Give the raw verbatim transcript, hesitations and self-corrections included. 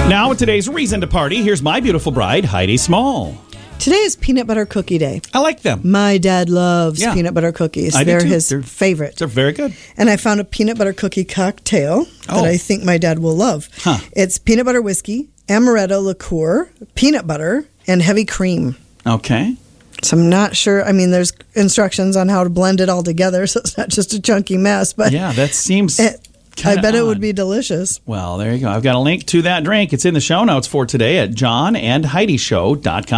Now, with today's reason to party, here's my beautiful bride, Heidi Small. Today is peanut butter cookie day. I like them. My dad loves Yeah. peanut butter cookies. I do They're too. his They're- favorite. They're very good. And I found a peanut butter cookie cocktail Oh. that I think my dad will love. Huh. It's peanut butter whiskey, amaretto liqueur, peanut butter, and heavy cream. Okay. So I'm not sure. I mean, there's instructions on how to blend it all together, so it's not just a chunky mess. But Yeah, that seems it, I kinda bet it would odd. be delicious. Well, there you go. I've got a link to that drink. It's in the show notes for today at john and heidi show dot com.